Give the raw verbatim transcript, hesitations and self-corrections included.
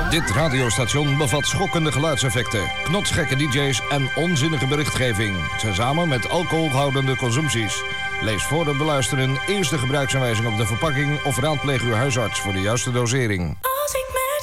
Dit radiostation bevat schokkende geluidseffecten, knotsgekke D J's en onzinnige berichtgeving. Tezamen met alcoholhoudende consumpties. Lees voor het beluisteren eerst de gebruiksaanwijzing op de verpakking of raadpleeg uw huisarts voor de juiste dosering. Als ik